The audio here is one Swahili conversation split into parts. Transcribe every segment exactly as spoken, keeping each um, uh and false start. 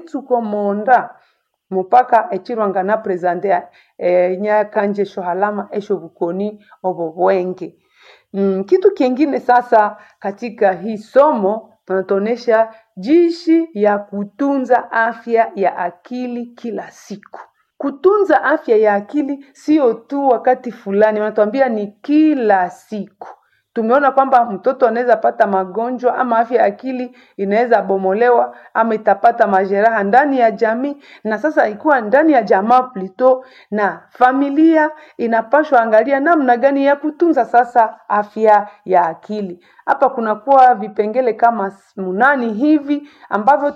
tuko monda mupaka echirwanga na presentea e, nya kanje shohalama esho bukoni obo bwenge. Mm, kitu kingine sasa katika hii somo tunatonesha jinsi ya kutunza afya ya akili kila siku. Kutunza afya ya akili sio tu wakati fulani, wanatuambia ni kila siku. Tumeona kwamba mtoto anaweza pata magonjwa ama afya ya akili inaweza bomolewa ama itapata majeraha ndani ya jamii, na sasa ikuwa ndani ya jamaa plito, na familia inapaswa angalia namna gani ya kutunza sasa afya ya akili. Hapa kuna kuwa vipengele kama munani hivi ambavyo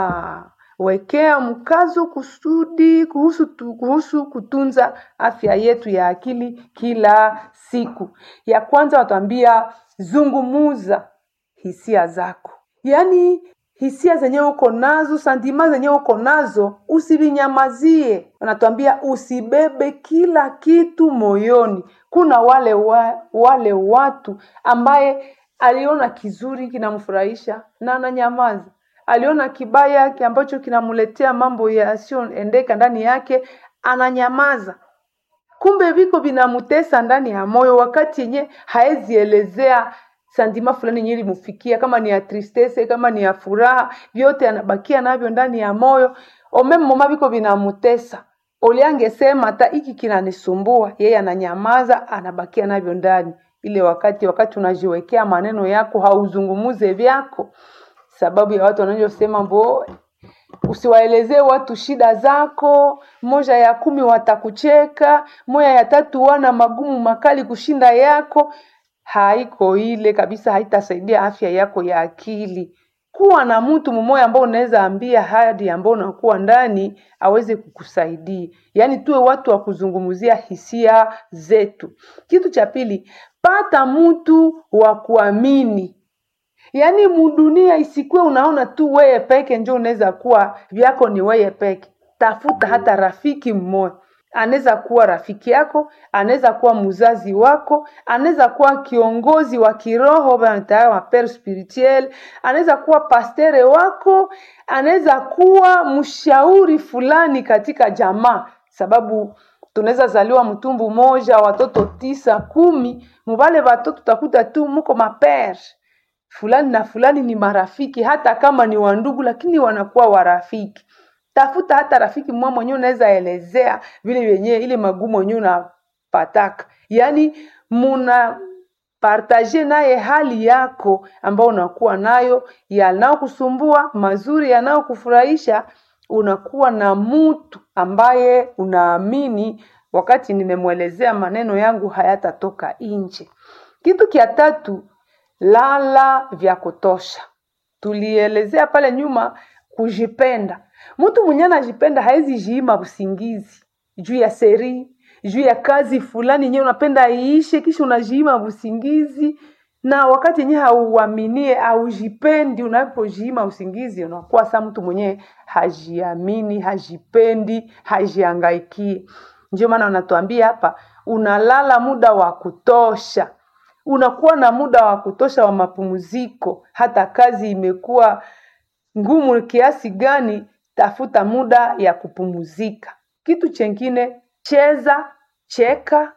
tutawekea mkazo kusudi kuhusu tu, kuhusu kutunza afya yetu ya akili kila siku. Ya kwanza watuambia zungumuza hisia zako. Yaani hisia zenye uko nazo, sentiment zenye uko nazo, usibinyamazie. Wanatuambia usibebe kila kitu moyoni. Kuna wale wa, wale watu ambaye aliona kizuri kinamfurahisha na ananyamaza. Aliona kibaya ambacho kinamuletea mambo yasiyoendeka ndani yake, ananyamaza. Kumbe viko vinamutesa ndani ya moyo wakati yenye haezi elezea sentiment fulani nyiri mufikia, kama ni ya tristesse, kama ni ya furaha, vyote anabakia navyo ndani ya moyo. Omeme mama viko vinamutesa. Oliange sema hata hiki kinanisumbua, yeye ananyamaza, anabakia navyo ndani. Ile wakati wakati unajiwekea maneno yako, hauzungumuze vyako. Sababu ya watu wanajosema mbo usiwaelezee watu shida zako, moja ya kumi watakucheka, moja ya tatu wana magumu makali kushinda yako. Haiko ile kabisa, haitasaidia afya yako ya akili. Kuwa na mtu mmoja ambao unaweza ambia hadi ambao unakuwa ndani aweze kukusaidia. Yaani tuwe watu wa kuzungumzia hisia zetu. Kitu cha pili, pata mtu wa kuamini. Yaani mudunia isikue unaona tu wewe peke ndio unaweza kuwa vyako ni wewe peke. Tafuta hata rafiki mmoja. Anaweza kuwa rafiki yako, anaweza kuwa mzazi wako, anaweza kuwa kiongozi wa kiroho wa père spirituel, anaweza kuwa pastere wako, anaweza kuwa mshauri fulani katika jamaa. Sababu tunaweza zaliwa mtumbu moja, watoto tisa, kumi, mubale watoto tutakuta tu mko mapere. Fulani na fulani ni marafiki, hata kama ni wandugu lakini wanakuwa warafiki. Tafuta hata rafiki mmoja mwenye unaweza elezea vile vyenye ile magumu mwenye unapataka. Yaani muna partage naye hali yako ambao unakuwa nayo, yanao kusumbua, mazuri yanao kufurahisha. Unakuwa na mtu ambaye unaamini wakati nimemuelezea maneno yangu hayatatoka nje. Kitu kia tatu, lala vya kutosha. Tulielezea pale nyuma kujipenda. Mtu mwenye anajipenda haezi jiima usingizi juu ya seri, juu ya kazi fulani yenyewe unapenda iishe, kisha unajiima usingizi. Na wakati yenyewe hauaminie au jipendi, unapojiima usingizi unakuwa sa mtu mwenye hajiamini, hajipendi, hajihangaiki. Ndio maana wanatuambia hapa unalala muda wa kutosha. Unakuwa na muda wa kutosha wa mapumziko. Hata kazi imekuwa ngumu kiasi gani, tafuta muda ya kupumzika. Kitu chengine, cheza, cheka,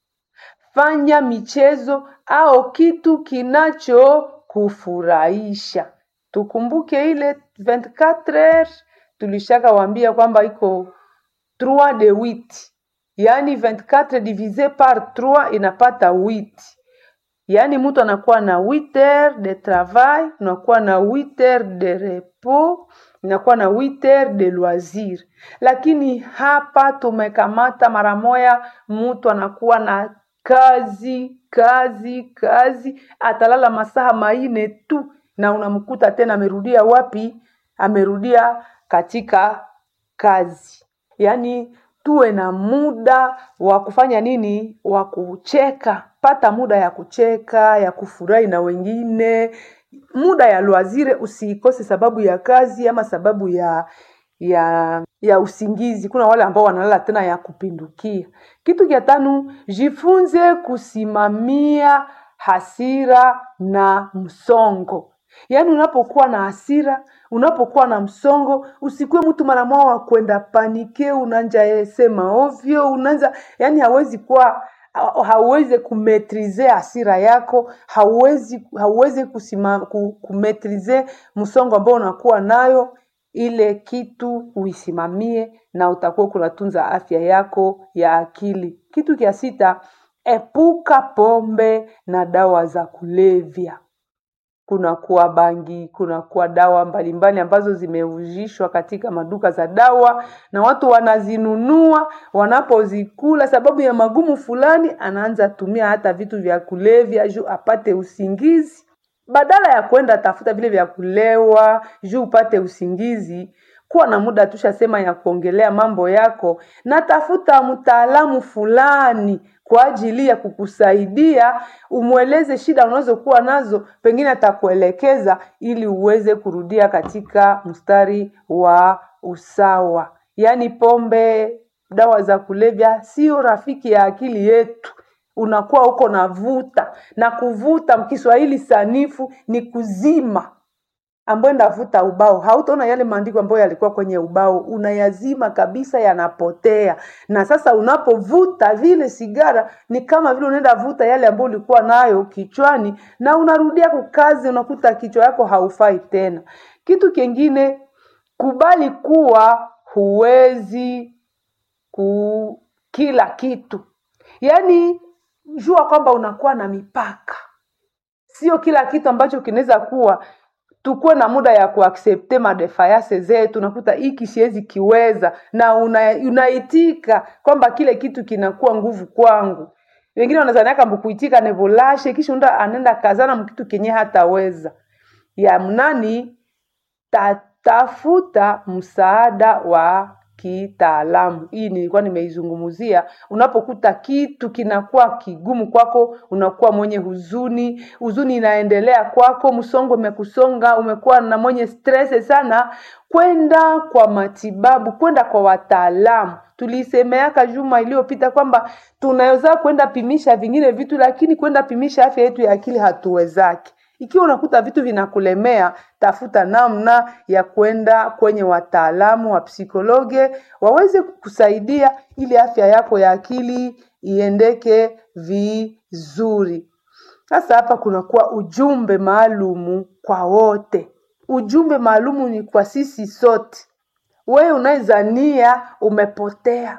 fanya michezo au kitu kinacho kufurahisha. Tukumbuke ile vingt-quatre heures tulishaka waambia kwamba iko trois de huit. Yaani vingt-quatre divisé par trois inapata huit. Yaani mtu anakuwa na huit heures de travail, anakuwa na huit heures de repos, anakuwa na huit heures de loisir. Lakini hapa tumekamata mara moja mtu anakuwa na kazi, kazi, kazi, atalala masaa manne tu na unamkuta tena amerudia wapi? Amerudia katika kazi. Yaani tuwe na muda wa kufanya nini? Wa kucheka. Pata muda ya kucheka, ya kufurahi na wengine. Muda ya loisir usikose sababu ya kazi ama sababu ya ya ya usingizi. Kuna wale ambao wanalala tena ya kupindukia. Kitu kia tano, jifunze kusimamia hasira na msongo. Yaani unapokuwa na hasira, unapokuwa na msongo, usikuwe mtu mara moja wa kwenda panike, unanja sema ovyo, unaanza yani hawezi kuwa hauwezi kumetrize hasira yako, hauwezi hauwezi kusima kumetrize msongo ambao unakuwa nayo. Ile kitu uisimamie na utakuwa kunatunza afya yako ya akili. Kitu kia sita, epuka pombe na dawa za kulevya. Kuna kuwa bangi, kuna kuwa dawa mbalimbali ambazo zimeujishwa katika maduka za dawa na watu wanazinunua, wanapozikula sababu ya magumu fulani anaanza tumia hata vitu vya kulevya juu apate usingizi. Badala ya kwenda tafuta vile vya kulewa juu upate usingizi, kuwa na muda tushasema ya kuongelea mambo yako na tafuta mtaalamu fulani kwa ajili ya kukusaidia, umueleze shida unazokuwa nazo, pengine atakuelekeza ili uweze kurudia katika mstari wa usawa. Yaani pombe, dawa za kulevya sio rafiki ya akili yetu. Unakuwa uko na vuta, na kuvuta mkiswahili sanifu ni kuzima. Ambayo ndavuta ubao, hautaona yale maandiko ambayo yalikuwa kwenye ubao, unayazima kabisa, yanapotea. Na sasa unapovuta vile sigara ni kama vile unaenda vuta yale ambayo ulikuwa nayo kichwani, na unarudia kukazi, unakuta kichwa yako haufai tena. Kitu kingine, kubali kuwa huwezi ku kila kitu. Yaani jua kwamba unakuwa na mipaka. Sio kila kitu ambacho kinaweza kuwa tukue na muda ya kuaccepte madefayase zetu. Unakuta hiki siwezi kiweza na una, unaitika kwamba kile kitu kinakuwa nguvu kwangu. Wengine wanazaniaka mkuitika nevolashe kisha unda anenda kazana mkitu kenye hataweza. Ya mnani tatafuta msaada wa kitaalamu. Hii nilikuwa nimeizungumzia. Unapokuta kitu kinakuwa kigumu kwako, unakuwa mwenye huzuni, huzuni inaendelea kwako, msongo umekusonga, umekuwa na mwenye stress sana, kwenda kwa matibabu, kwenda kwa wataalamu. Tulisemeaka juma iliyopita kwamba tunaweza kwenda pimisha vingine vitu, lakini kwenda pimisha afya yetu ya akili hatuwezaki. Ikiwa unakuta vitu vinakulemea, tafuta namna ya kwenda kwenye wataalamu wa psikologe waweze kukusaidia ili afya yako ya akili iendeke vizuri. Sasa hapa kunakuwa ujumbe maalumu kwa wote. Ujumbe maalumu ni kwa sisi sote. Wewe unaizania umepotea,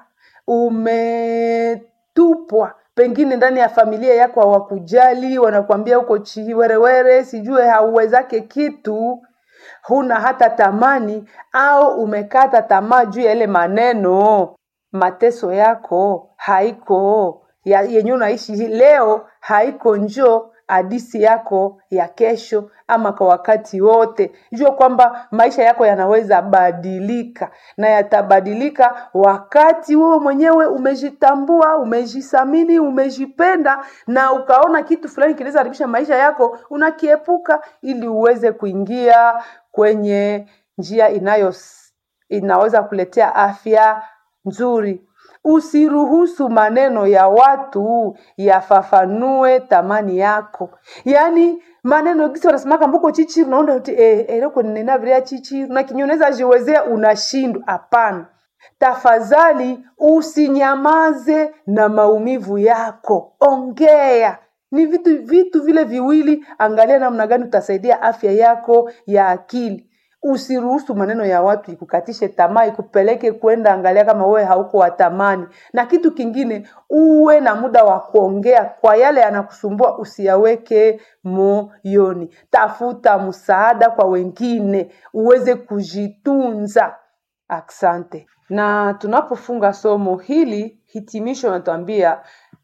umetupwa, pengine ndani ya familia yako hawakujali, wanakuambia uko chiwerewere, sijue hauwezake kitu, huna hata tamani, au umekata tamaa juu ya ile maneno, mateso yako haiko ya yenye unaishi leo, haiko njoo hadisi yako ya kesho ama kwa wakati wote. Jua kwamba maisha yako yanaweza badilika, na yatabadilika wakati wewe mwenyewe umejitambua, umejisamini, umejipenda, na ukaona kitu fulani kinaweza haribisha maisha yako, unakiepuka ili uweze kuingia kwenye njia inayo inaweza kuletea afya nzuri. Usiruhusu maneno ya watu yafafanue tamani yako. Yaani maneno gisi wanasemaka mbuko chichiru naona eh eleko nina vile chichiru na kinyoneza jiwezea unashindwa. Hapana. Tafadhali usinyamaze na maumivu yako. Ongea. Ni vitu vitu vile viwili, angalia namna gani utasaidia afya yako ya akili. Usiruhusu maneno ya watu ikukatishe tamaa, ikupeleke kwenda angalia kama wewe hauko watamani. Na kitu kingine, uwe na muda wa kuongea kwa yale yanakusumbua, usiyaweke moyoni. Tafuta msaada kwa wengine, uweze kujitunza. Asante. Na tunapofunga somo hili, hitimisho natuambia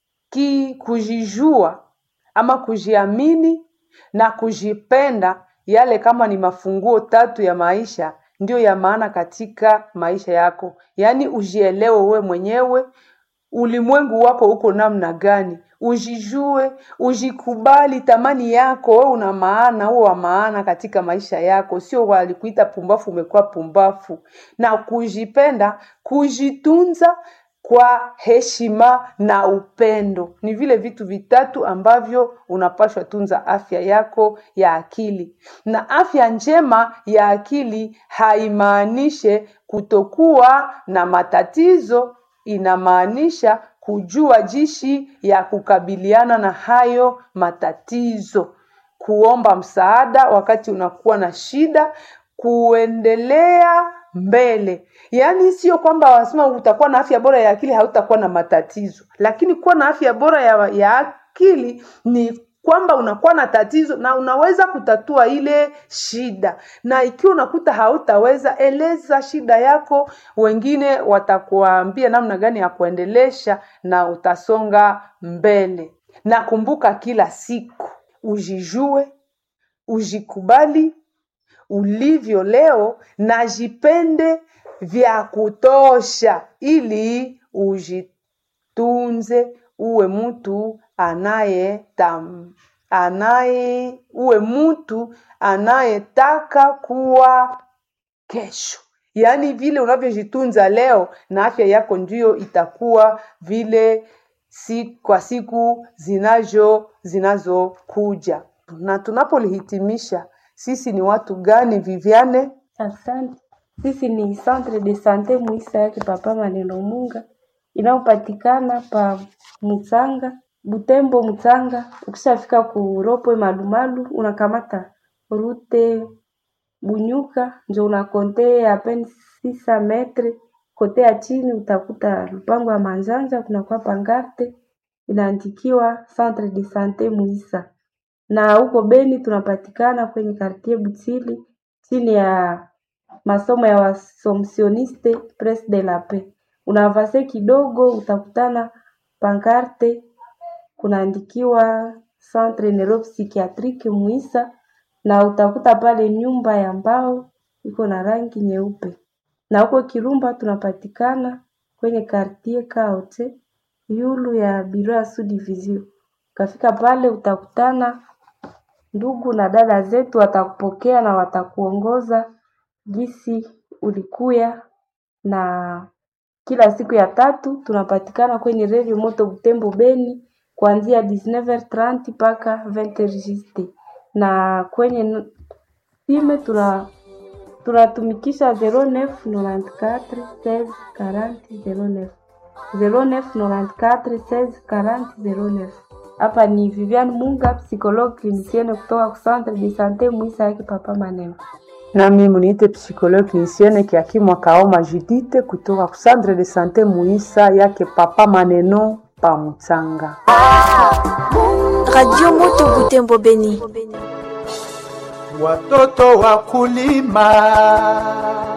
ki kujijua ama kujiamini na kujipenda, yale kama ni mafunguo tatu ya maisha, ndio ya maana katika maisha yako. Yaani ujielewe wewe mwenyewe, ulimwengu wako uko namna gani, ujijue, ujikubali tamani yako, wewe una maana, wewe wa maana katika maisha yako, sio walikuita pumbafu umekuwa pumbafu. Na kujipenda, kujitunza, kwa heshima na upendo. Ni vile vitu vitatu ambavyo unapaswa tunza afya yako ya akili. Na afya njema ya akili haimaanishe kutokuwa na matatizo, inamaanisha kujua jinsi ya kukabiliana na hayo matatizo, kuomba msaada wakati unakuwa na shida, kuendelea mbele. Yaani sio kwamba wasema utakuwa na afya bora ya akili hautakuwa na matatizo, lakini kuwa na afya bora ya, ya akili ni kwamba unakuwa na tatizo na unaweza kutatua ile shida. Na ikiwa unakuta hautaweza, eleza shida yako, wengine watakuambia namna gani ya kuendelesha na utasonga mbele. Na kumbuka kila siku ujijue, ujikubali ulivyo leo na jipende vya kutosha ili ujitunze, uwe mtu anaye tam anaye uwe mtu anayetaka kuwa kesho. Yaani vile unavyojitunza leo na afya yako ndio itakuwa vile si kwa siku zinazo zinazokuja. Na tunapolihitimisha, sisi ni watu gani Viviane? Asante. Sisi ni Centre de Sante Muisa yake Papa Maneno Munga, inayopatikana pa Mutsanga, Butembo Mutsanga. Ukishafika ku Ropwe Malumalu, unakamata rute Bunyuka, ndio unakonte apen six metre. Kote ya chini utakuta lupango ya manjanja, kuna kwa pangarte inaandikiwa Centre de Sante Muisa. Na huko Beni tunapatikana kwenye quartier Butili, chini ya masomo ya wasomsioniste Presse de la Paix. Unavase kidogo utakutana pancarte kunaandikiwa Centre Neuropsychiatrique Muisa, na utakuta pale nyumba ya mbao iko na rangi nyeupe. Na huko Kirumba tunapatikana kwenye quartier Kaote, yulu ya biro ya subdivision. Ukafika pale utakutana ndugu na dada zetu, watakupokea na watakuongoza jinsi ulikuya. Na kila siku ya tatu tunapatikana kwenye Radio Moto Butembo Beni kuanzia dix-neuf heures trente paka vingt heures juste. Na kwenye time tuna tunatumikisha zero neuf nonante quatre seize quarante zero neuf zero neuf nonante quatre seize quarante zero neuf. Hapa ni Viviane Munga, psychologue clinicienne kutoka Centre de Sante Muisa yake Papa Maneno. Na mimi niite psychologue clinicienne Kiakimwa Kaoma Judith kutoka Centre de Sante Muisa yake Papa Maneno pa Mutsanga. Radio Moto Butembo Beni. Watoto wakulima